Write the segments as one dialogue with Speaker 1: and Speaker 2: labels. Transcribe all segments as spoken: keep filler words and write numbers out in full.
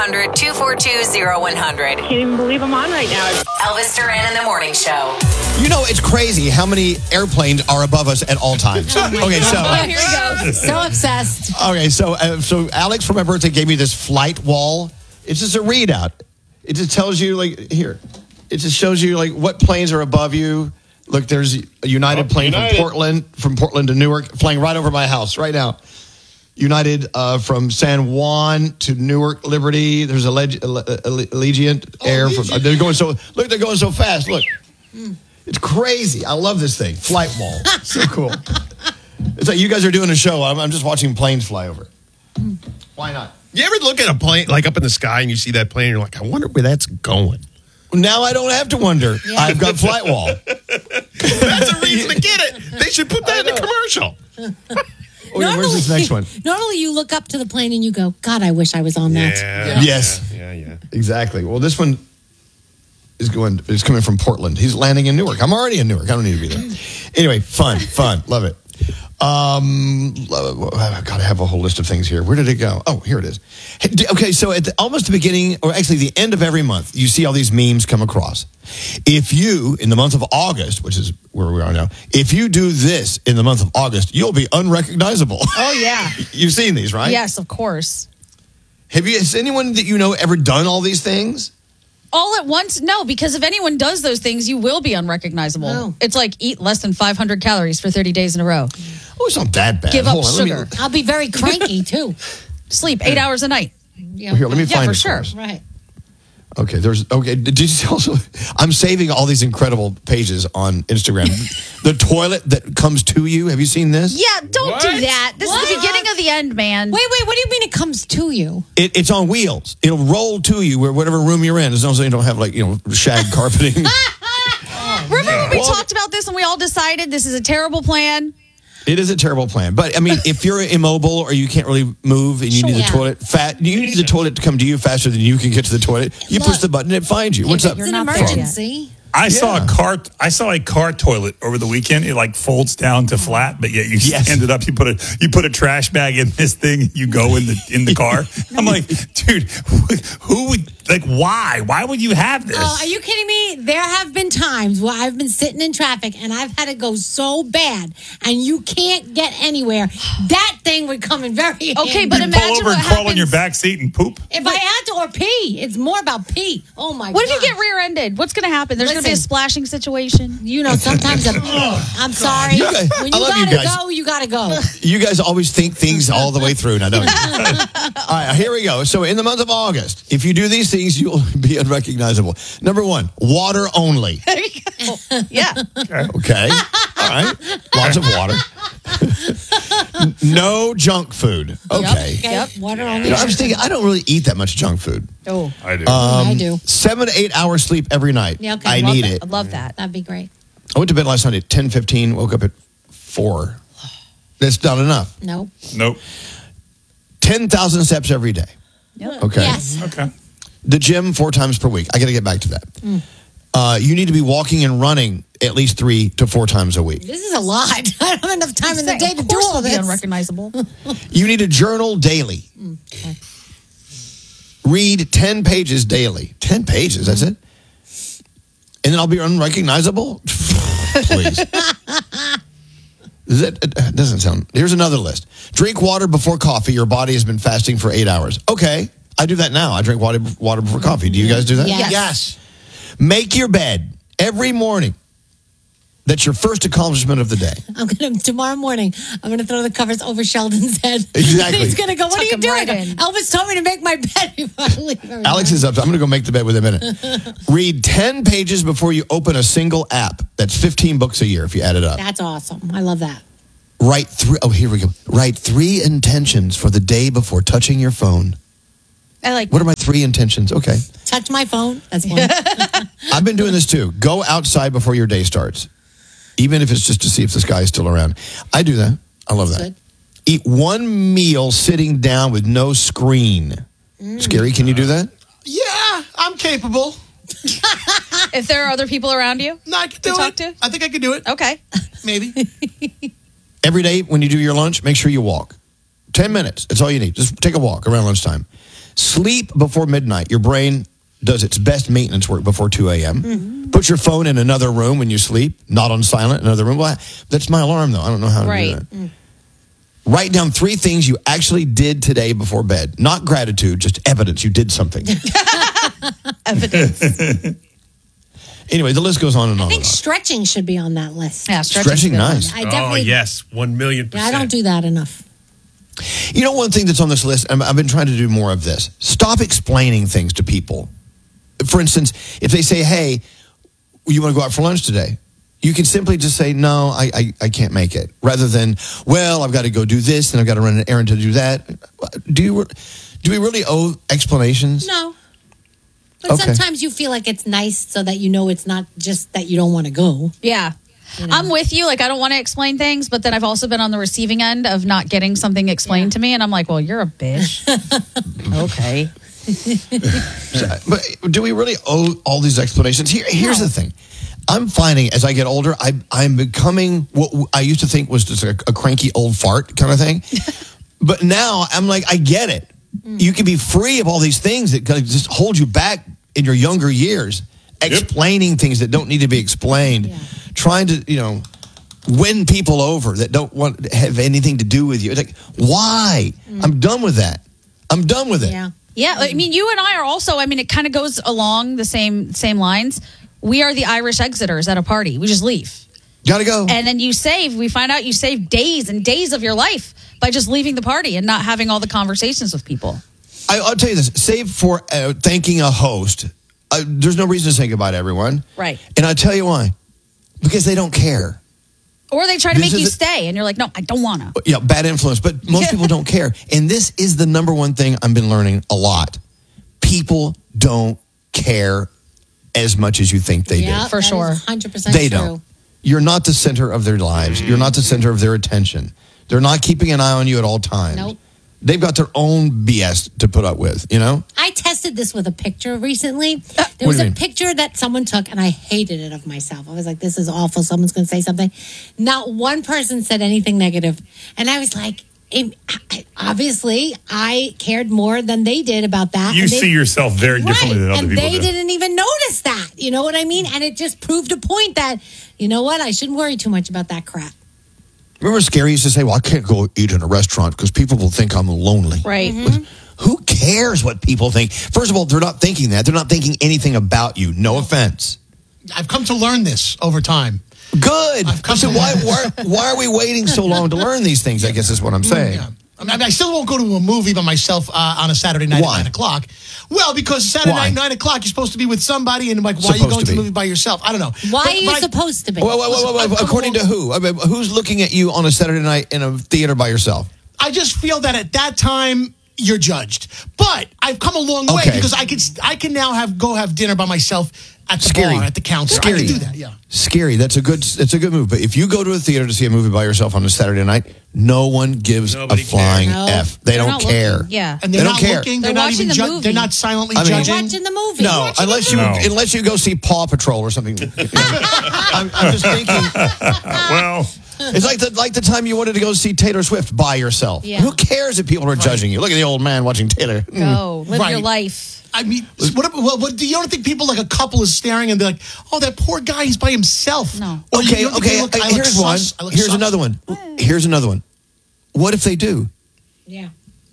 Speaker 1: two four two, oh one hundred.
Speaker 2: Can't even believe I'm on right now.
Speaker 1: Elvis Duran in the Morning Show.
Speaker 3: You know, it's crazy how many airplanes are above us at all times. Okay, so
Speaker 4: Oh, here we go. So obsessed.
Speaker 3: okay, so uh, so Alex for my birthday gave me this flight wall. It's just a readout. It just tells you like here. It just shows you like what planes are above you. Look, there's a United
Speaker 5: Oh,
Speaker 3: plane
Speaker 5: United.
Speaker 3: from Portland, from Portland to Newark, flying right over my house right now. United uh, from San Juan to Newark Liberty. There's a, leg- a, a, a Allegiant Air from. Uh, they're going so. Look, they're going so fast. Look, it's crazy. I love this thing. Flight wall. So cool. It's like you guys are doing a show. I'm, I'm just watching planes fly over. Why not?
Speaker 5: You ever look at a plane like up in the sky and you see that plane and you're like, I wonder where that's going.
Speaker 3: Now I don't have to wonder. I've got flight wall.
Speaker 5: That's a reason to get it. They should put that in the commercial.
Speaker 3: Oh, yeah, where's this next one?
Speaker 4: Normally you look up to the plane and you go, God, I wish I was on that.
Speaker 5: Yeah.
Speaker 3: Yes.
Speaker 5: Yeah, yeah.
Speaker 3: Exactly. Well, this one is going. Is coming from Portland. He's landing in Newark. I'm already in Newark. I don't need to be there. Anyway, fun, fun, love it. Um, I've got to have a whole list of things here. Where did it go? Oh, here it is. Hey, d- Okay, so at the, almost the beginning, or actually the end of every month, you see all these memes come across. If you, in the month of August, which is where we are now, if you do this in the month of August, you'll be unrecognizable.
Speaker 6: Oh, yeah.
Speaker 3: You've seen these, right?
Speaker 6: Yes, of course.
Speaker 3: Have you? Has anyone that you know ever done all these things?
Speaker 6: All at once? No, because if anyone does those things, you will be unrecognizable.
Speaker 4: Oh.
Speaker 6: It's like eat less than five hundred calories for thirty days in a row.
Speaker 3: Oh, it's not that bad.
Speaker 6: Give up
Speaker 3: Hold on, let me-
Speaker 6: sugar.
Speaker 4: I'll be very cranky, too.
Speaker 6: Sleep eight hours a night.
Speaker 4: Yeah,
Speaker 3: Here, let me
Speaker 6: Yeah,
Speaker 3: find
Speaker 6: for
Speaker 3: it
Speaker 6: sure.
Speaker 3: us.
Speaker 4: Right.
Speaker 3: Okay, there's okay. Did you see also? I'm saving all these incredible pages on Instagram. The toilet that comes to you. Have you seen this?
Speaker 6: Yeah, don't
Speaker 5: What?
Speaker 6: do that. This is
Speaker 4: What?
Speaker 6: the beginning of the end, man.
Speaker 4: Wait, wait, what do you mean it comes to you?
Speaker 3: It, it's on wheels. It'll roll to you where whatever room you're in, as long as you don't have like you know shag carpeting.
Speaker 6: Remember when we
Speaker 3: Well-
Speaker 6: talked about this and we all decided this is a terrible plan?
Speaker 3: It is a terrible plan, but I mean, if you're immobile or you can't really move and you need the
Speaker 4: Sure.
Speaker 3: toilet fat, you need the toilet to come to you faster than you can get to the toilet. You push the button, it finds you. What's up?
Speaker 4: It's an
Speaker 6: not there
Speaker 4: emergency.
Speaker 7: I saw
Speaker 3: Yeah.
Speaker 7: a car. I saw a car toilet over the weekend. It like folds down to flat, but yet you
Speaker 3: Yes.
Speaker 7: stand it up. You put a you put a trash bag in this thing. You go in the in the car. I'm like, dude, who would like? Why? Why would you have this?
Speaker 4: Oh, are you kidding me? There have been times where I've been sitting in traffic and I've had to go so bad and you can't get anywhere. That thing would come in very
Speaker 6: Okay,
Speaker 4: handy.
Speaker 6: but
Speaker 7: you
Speaker 6: imagine
Speaker 7: pull over
Speaker 6: what
Speaker 7: and crawl on your
Speaker 6: happens-
Speaker 7: back seat and poop.
Speaker 4: if I had to, or pee. It's more about pee. Oh, my God.
Speaker 6: What if you get rear-ended? What's going to happen? There's going to be a
Speaker 4: Listen.
Speaker 6: splashing situation.
Speaker 4: You know, sometimes I'm, I'm sorry.
Speaker 3: You guys-
Speaker 4: when
Speaker 3: I
Speaker 4: you
Speaker 3: love you
Speaker 4: gotta
Speaker 3: guys.
Speaker 4: go, you gotta go.
Speaker 3: You guys always think things all the way through, now don't you? All right, here we go. So in the month of August, if you do these things, you'll be unrecognizable. Number one, water only.
Speaker 6: There you go. Yeah.
Speaker 3: Okay. All right. Lots of water. No junk food. Okay.
Speaker 4: Okay,
Speaker 6: Yep.
Speaker 4: water
Speaker 3: You
Speaker 4: only.
Speaker 3: know, I was thinking, I don't really eat that much junk food.
Speaker 6: Oh,
Speaker 7: I do.
Speaker 4: I do.
Speaker 3: Seven to eight hours sleep every night.
Speaker 4: Yeah, okay.
Speaker 3: I
Speaker 4: Love
Speaker 3: need
Speaker 4: that.
Speaker 3: it.
Speaker 6: I love that.
Speaker 4: That'd be great.
Speaker 3: I went to bed last night at ten fifteen, woke up at four. That's not enough.
Speaker 4: Nope.
Speaker 7: Nope.
Speaker 3: ten thousand steps every day. Okay.
Speaker 4: Yes.
Speaker 7: Okay.
Speaker 3: The gym four times per week. I got to get back to that.
Speaker 4: Mm.
Speaker 3: Uh, you need to be walking and running at least three to four times a week.
Speaker 4: This is a lot. I don't have enough time in the day to
Speaker 6: Of
Speaker 4: do
Speaker 6: course
Speaker 4: all
Speaker 6: we'll be
Speaker 4: this.
Speaker 6: unrecognizable.
Speaker 3: You need to journal daily.
Speaker 4: Okay.
Speaker 3: Read ten pages daily. ten pages, that's it? And then I'll be unrecognizable? Please. Is it, it doesn't sound. Here's another list. Drink water before coffee. Your body has been fasting for eight hours. Okay. I do that now. I drink water, water before coffee. Do you guys do that?
Speaker 4: Yes.
Speaker 5: Yes.
Speaker 3: Make your bed every morning. That's your first accomplishment of the day.
Speaker 4: I'm gonna tomorrow morning. I'm gonna throw the covers over Sheldon's head.
Speaker 3: Exactly.
Speaker 4: He's gonna go. What
Speaker 6: Tuck
Speaker 4: are you
Speaker 6: him
Speaker 4: doing?
Speaker 6: right in.
Speaker 4: Elvis told me to make my bed before I leave. every
Speaker 3: Alex
Speaker 4: morning.
Speaker 3: is up. I'm going to go make the bed with a minute. Read ten pages before you open a single app. That's fifteen books a year if you add it up.
Speaker 4: That's awesome. I love that.
Speaker 3: Write three. Oh, here we go. Write three intentions for the day before touching your phone.
Speaker 6: I like
Speaker 3: What are my three intentions? Okay.
Speaker 4: Touch my phone. That's one.
Speaker 3: I've been doing this too. Go outside before your day starts, even if it's just to see if the sky is still around. I do that. I love that.
Speaker 4: Good.
Speaker 3: Eat one meal sitting down with no screen. Scary, can you do that?
Speaker 5: Yeah, I'm capable.
Speaker 6: if there are other people around you.
Speaker 5: No, I can
Speaker 6: To
Speaker 5: do
Speaker 6: talk
Speaker 5: it.
Speaker 6: to?
Speaker 5: I think I could do it.
Speaker 6: Okay.
Speaker 5: Maybe.
Speaker 3: Every day when you do your lunch, make sure you walk. ten minutes. That's all you need. Just take a walk around lunchtime. Sleep before midnight. Your brain does its best maintenance work before two a.m.
Speaker 4: Mm-hmm.
Speaker 3: Put your phone in another room when you sleep, not on silent, another room. Well, that's my alarm, though. I don't know how to
Speaker 6: Right.
Speaker 3: do that. Mm. Write down three things you actually did today before bed. Not gratitude, just evidence you did something.
Speaker 6: Evidence.
Speaker 3: Anyway, the list goes on and on.
Speaker 4: I think
Speaker 3: and on.
Speaker 4: stretching should be on that list.
Speaker 6: Yeah, stretching's
Speaker 3: Stretching,
Speaker 6: a good one.
Speaker 3: nice.
Speaker 4: I
Speaker 5: Oh,
Speaker 4: definitely.
Speaker 5: yes. One million
Speaker 4: Yeah,
Speaker 5: percent.
Speaker 4: I don't do that enough.
Speaker 3: You know, one thing that's on this list, and I've been trying to do more of this. Stop explaining things to people. For instance, if they say, hey, you want to go out for lunch today? You can simply just say, no, I, I, I can't make it. Rather than, well, I've got to go do this, and I've got to run an errand to do that. Do you, do we really owe explanations?
Speaker 4: No. But
Speaker 3: Okay.
Speaker 4: sometimes you feel like it's nice so that you know it's not just that you don't want to go.
Speaker 6: Yeah.
Speaker 4: You know?
Speaker 6: I'm with you. Like, I don't want to explain things, but then I've also been on the receiving end of not getting something explained to me. And I'm like, well, you're a bitch. Okay.
Speaker 3: But do we really owe all these explanations? Here, here's
Speaker 4: No.
Speaker 3: the thing. I'm finding as I get older, I, I'm becoming what I used to think was just a, a cranky old fart kind of thing. But now I'm like, I get it. You can be free of all these things that kind of just hold you back in your younger years, explaining things that don't need to be explained,
Speaker 4: Yeah.
Speaker 3: trying to, you know, win people over that don't want to have anything to do with you. It's like, why? I'm done with that. I'm done with it.
Speaker 4: Yeah.
Speaker 6: Yeah. I mean, you and I are also, I mean, it kind of goes along the same same lines. We are the Irish exiters at a party. We just leave.
Speaker 3: Gotta go.
Speaker 6: And then you save, we find out you save days and days of your life by just leaving the party and not having all the conversations with people.
Speaker 3: I, I'll tell you this: save for uh, thanking a host. Uh, there's no reason to say goodbye to everyone,
Speaker 6: Right.
Speaker 3: And I'll tell you why: because they don't care.
Speaker 6: Or they try to
Speaker 3: This
Speaker 6: make you
Speaker 3: is a-
Speaker 6: stay and you're like, no, I don't want to.
Speaker 3: Yeah, bad influence, but most people don't care. And this is the number one thing I've been learning a lot: people don't care as much as you think they
Speaker 4: Yeah,
Speaker 3: do.
Speaker 6: For
Speaker 4: that is
Speaker 6: sure.
Speaker 4: one hundred percent
Speaker 3: They
Speaker 4: true.
Speaker 3: don't. You're not the center of their lives. You're not the center of their attention. They're not keeping an eye on you at all times.
Speaker 4: Nope.
Speaker 3: They've got their own B S to put up with. You know.
Speaker 4: I tested this with a picture recently. There
Speaker 3: what
Speaker 4: was
Speaker 3: do you
Speaker 4: a
Speaker 3: mean?
Speaker 4: picture that someone took, and I hated it of myself. I was like, this is awful. Someone's going to say something. Not one person said anything negative. And I was like, it, I, obviously, I cared more than they did about that.
Speaker 7: You
Speaker 4: And they-
Speaker 7: see yourself very differently
Speaker 4: right.
Speaker 7: than other
Speaker 4: and
Speaker 7: people
Speaker 4: they
Speaker 7: do.
Speaker 4: didn't even notice that. You know what I mean? And it just proved a point that, you know what? I shouldn't worry too much about that crap.
Speaker 3: Remember Scary used to say, well, I can't go eat in a restaurant because people will think I'm lonely.
Speaker 6: Right.
Speaker 4: Mm-hmm.
Speaker 3: Who cares what people think? First of all, they're not thinking that. They're not thinking anything about you. No offense.
Speaker 8: I've come to learn this over time.
Speaker 3: Good.
Speaker 8: I've come
Speaker 3: So
Speaker 8: to
Speaker 3: why,
Speaker 8: learn
Speaker 3: why, why are we waiting so long to learn these things, I guess is what I'm saying.
Speaker 8: Yeah. I mean, I still won't go to a movie by myself uh, on a Saturday night
Speaker 3: Why?
Speaker 8: at nine o'clock. Well, because Saturday
Speaker 3: Why?
Speaker 8: night, nine o'clock, you're supposed to be with somebody, and like, why are you
Speaker 3: Supposed
Speaker 8: going
Speaker 3: to
Speaker 8: to the
Speaker 3: be.
Speaker 8: movie by yourself? I don't know.
Speaker 4: Why
Speaker 8: But-
Speaker 4: are you
Speaker 8: but I-
Speaker 4: supposed to be?
Speaker 3: Well, well, well, well,
Speaker 8: Listen, I've come
Speaker 3: according to
Speaker 8: along-
Speaker 3: who? I mean, who's looking at you on a Saturday night in a theater by yourself?
Speaker 8: I just feel that at that time you're judged. But I've come a long way
Speaker 3: Okay.
Speaker 8: because I can I can now have go have dinner by myself at the
Speaker 3: Scary.
Speaker 8: bar, at the counter. I
Speaker 3: Scary.
Speaker 8: can do that. Yeah.
Speaker 3: Scary. That's a good. That's a good move. But if you go to a theater to see a movie by yourself on a Saturday night, no one gives
Speaker 5: Nobody
Speaker 3: a flying
Speaker 4: cares. No.
Speaker 3: f. They
Speaker 6: They're
Speaker 3: don't
Speaker 6: not
Speaker 3: care.
Speaker 6: looking. Yeah.
Speaker 8: And
Speaker 3: They
Speaker 8: they're
Speaker 3: don't
Speaker 8: not
Speaker 3: care.
Speaker 8: looking.
Speaker 6: They're
Speaker 8: They're, not
Speaker 6: watching
Speaker 8: even.
Speaker 6: the
Speaker 8: Ju-
Speaker 6: movie.
Speaker 8: they're not silently
Speaker 3: I mean-
Speaker 8: judging.
Speaker 4: Watching the movie.
Speaker 3: No,
Speaker 4: Watching
Speaker 3: unless
Speaker 4: the
Speaker 3: you
Speaker 7: No.
Speaker 3: unless you go see Paw Patrol or something. I'm, I'm just thinking.
Speaker 7: Well,
Speaker 3: It's like the like the time you wanted to go see Taylor Swift by yourself.
Speaker 4: Yeah.
Speaker 3: Who cares if people are judging you? Look at the old man watching Taylor.
Speaker 6: Go. Live
Speaker 8: Right.
Speaker 6: your life.
Speaker 8: I mean, what, if- well, what, do you don't think people like a couple is staring and be like, "Oh, that poor guy, he's by himself."
Speaker 6: No.
Speaker 8: Or you
Speaker 3: Okay,
Speaker 8: don't think
Speaker 3: okay.
Speaker 8: they look-
Speaker 3: uh,
Speaker 8: I look
Speaker 3: here's one.
Speaker 8: sus? I look
Speaker 3: Here's
Speaker 8: sus?
Speaker 3: another one. Here's another one. What if they do?
Speaker 4: Yeah.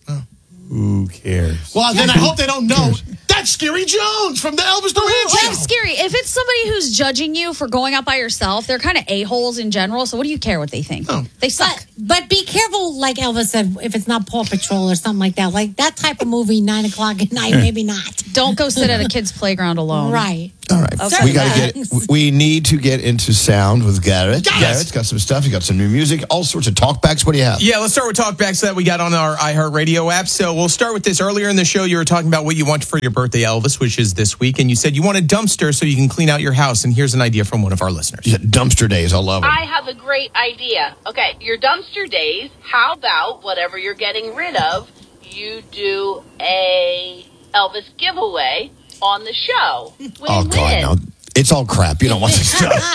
Speaker 7: who cares?
Speaker 8: Well, then I hope they don't know. That's Scary Jones from the Elvis Duran
Speaker 6: Well,
Speaker 8: show.
Speaker 6: scary. If it's somebody who's judging you for going out by yourself, they're kind of a-holes in general. So what do you care what they think?
Speaker 8: Oh.
Speaker 6: They suck.
Speaker 4: But, but be careful, like Elvis said, if it's not Paw Patrol or something like that. Like that type of movie, nine o'clock at night, maybe not.
Speaker 6: Don't go sit at a kid's playground alone.
Speaker 4: Right.
Speaker 3: All right,
Speaker 6: Okay.
Speaker 3: we got to get.
Speaker 4: Thanks.
Speaker 3: We need to get into sound with Garrett.
Speaker 8: Yes.
Speaker 3: Garrett's got some stuff. He got some new music, all sorts of talkbacks. What do you have?
Speaker 9: Yeah, let's start with talkbacks that we got on our iHeartRadio app. So we'll start with this. Earlier in the show, you were talking about what you want for your birthday, Elvis, which is this week. And you said you want a dumpster so you can clean out your house. And here's an idea from one of our listeners.
Speaker 3: Yeah, dumpster days. I love it.
Speaker 2: I have a great idea. Okay, your dumpster days, how about whatever you're getting rid of, you do a Elvis giveaway on the show. Win-win.
Speaker 3: oh God, no! It's all crap. You don't want this stuff.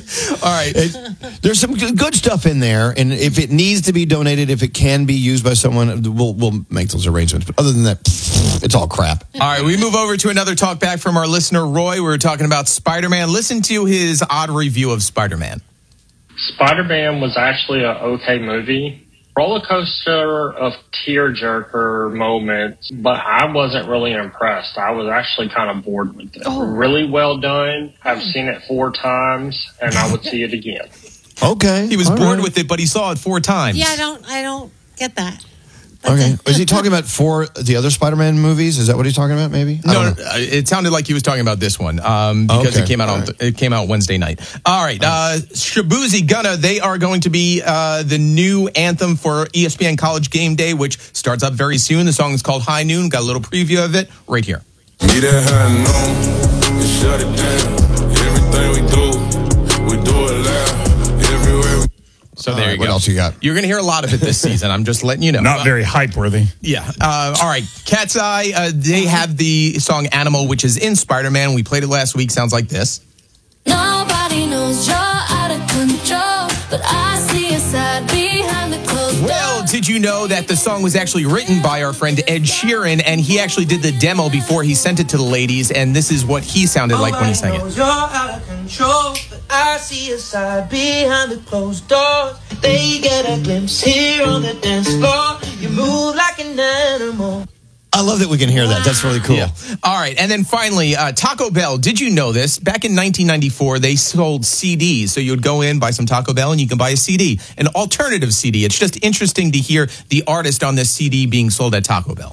Speaker 9: All right.
Speaker 3: It, there's some good good stuff in there, and if it needs to be donated, if it can be used by someone, we'll we'll make those arrangements. But other than that, it's all crap.
Speaker 9: All right, we move over to another talk back from our listener, Roy. We were talking about Spider-Man. Listen to his odd review of Spider-Man.
Speaker 10: Spider-Man was actually an okay movie. Roller coaster of tearjerker moments, but I wasn't really impressed. I was actually kind of bored with it. Oh. Really well done. I've seen it four times, and I would see it again.
Speaker 3: Okay.
Speaker 9: He was
Speaker 3: all
Speaker 9: bored
Speaker 3: right.
Speaker 9: with it, but he saw it four times.
Speaker 4: Yeah, I don't, I don't get that.
Speaker 3: Okay. Is he talking about for the other Spider-Man movies? Is that what he's talking about, maybe?
Speaker 9: No, no, it sounded like he was talking about this one um, because
Speaker 3: Okay.
Speaker 9: it came out on
Speaker 3: All right.
Speaker 9: it came out Wednesday night. All right, uh, Shabuzi Gunna, they are going to be uh, the new anthem for E S P N College Game Day, which starts up very soon. The song is called High Noon. Got a little preview of it right here.
Speaker 11: Need that high noon and shut it down. Everything we do, we do it loud. Everywhere we
Speaker 9: So
Speaker 3: All
Speaker 9: there
Speaker 3: right,
Speaker 9: you
Speaker 3: what
Speaker 9: go.
Speaker 3: else you got?
Speaker 9: You're going to hear a lot of it this season. I'm just letting you know.
Speaker 7: Not very hype worthy.
Speaker 9: Yeah. Uh, all right. Cat's Eye, uh, they have the song Animal, which is in Spider-Man. We played it last week. Sounds like this.
Speaker 12: Nobody knows you're out of control, but I see a side behind the closed
Speaker 9: Well, did you know that the song was actually written by our friend Ed Sheeran, and he actually did the demo before he sent it to the ladies, and this is what he sounded like when he sang it.
Speaker 13: You're out of control, but I see a side behind the closed doors. They get a glimpse here on the dance floor. You move like an animal.
Speaker 3: I love that we can hear that. That's really cool.
Speaker 9: Yeah. All right. And then finally, uh, Taco Bell. Did you know this? Back in nineteen ninety-four, they sold C Ds. So you would go in, buy some Taco Bell, and you can buy a C D, an alternative C D. It's just interesting to hear the artist on this C D being sold at Taco Bell.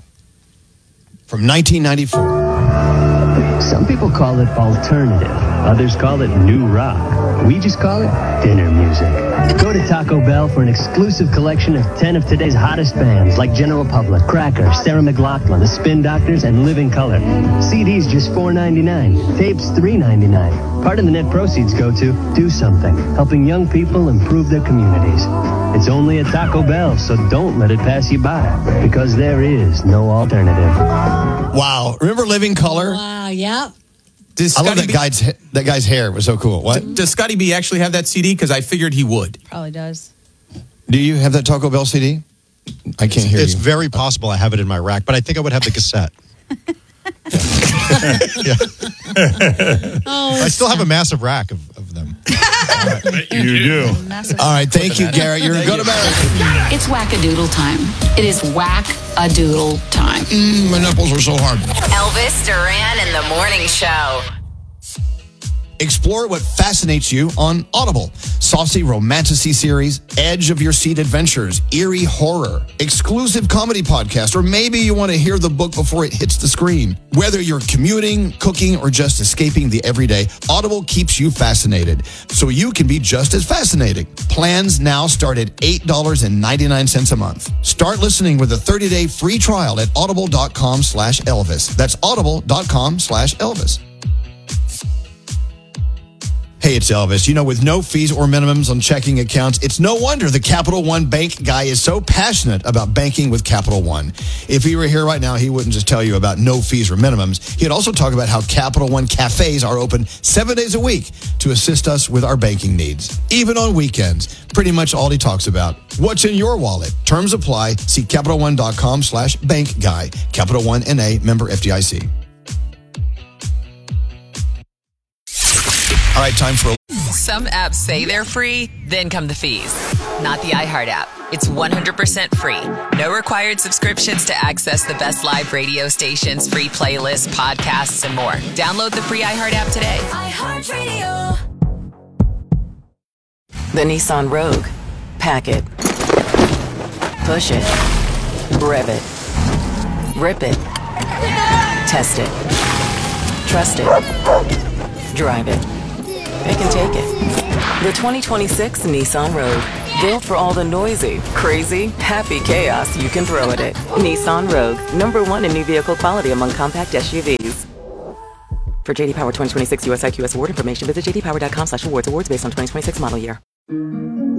Speaker 3: From nineteen ninety-four.
Speaker 14: Some people call it alternative. Others call it new rock. We just call it dinner music. Go to Taco Bell for an exclusive collection of ten of today's hottest bands like General Public, Cracker, Sarah McLachlan, The Spin Doctors, and Living Color. C Ds just four ninety-nine. Tapes three ninety-nine. Part of the net proceeds go to Do Something, helping young people improve their communities. It's only at Taco Bell, so don't let it pass you by, because there is no alternative.
Speaker 3: Wow. Remember Living Color?
Speaker 4: Wow, yep.
Speaker 9: Does
Speaker 3: I love
Speaker 9: Scotty
Speaker 3: that
Speaker 9: B-
Speaker 3: guy's, that guy's hair. It was so cool. What?
Speaker 9: Does Scotty B actually have that C D? Because I figured he would.
Speaker 6: Probably does.
Speaker 3: Do you have that Taco Bell C D? I can't hear
Speaker 15: It's
Speaker 3: you.
Speaker 15: very possible I have it in my rack, but I think I would have the cassette.
Speaker 4: Oh,
Speaker 15: I still have a massive rack of, of them.
Speaker 7: You do.
Speaker 3: All right. Thank you, Garrett. You're a good American.
Speaker 16: It's whack-a-doodle time. It is whack-a-doodle time.
Speaker 3: Mm, my nipples are so hard.
Speaker 1: Elvis Duran in the Morning Show.
Speaker 3: Explore what fascinates you on Audible. Saucy romantasy series, edge of your seat adventures, eerie horror, exclusive comedy podcast, or maybe you want to hear the book before it hits the screen. Whether you're commuting, cooking, or just escaping the everyday, Audible keeps you fascinated, so you can be just as fascinating. Plans now start at eight dollars and ninety-nine cents a month. Start listening with a thirty-day free trial at audible.com slash Elvis. That's audible.com slash Elvis. Hey, it's Elvis. You know, with no fees or minimums on checking accounts, it's no wonder the Capital One bank guy is so passionate about banking with Capital One. If he were here right now, he wouldn't just tell you about no fees or minimums. He'd also talk about how Capital One cafes are open seven days a week to assist us with our banking needs, even on weekends. Pretty much all he talks about. What's in your wallet? Terms apply. See CapitalOne.com slash bank guy. Capital One N A, member F D I C. All right, time for a...
Speaker 1: Some apps say they're free, then come the fees. Not the iHeart app. It's one hundred percent free. No required subscriptions to access the best live radio stations, free playlists, podcasts, and more. Download the free iHeart app today.
Speaker 12: iHeartRadio.
Speaker 17: The Nissan Rogue. Pack it. Push it. Rev it. Rip it. Test it. Trust it. Drive it. It can take it. The twenty twenty-six Nissan Rogue. Built for all the noisy, crazy, happy chaos you can throw at it. Nissan Rogue. Number one in new vehicle quality among compact S U Vs. For J D Power twenty twenty-six U S I Q S award information, visit j d power dot com slash awards. Awards based on twenty twenty-six model year.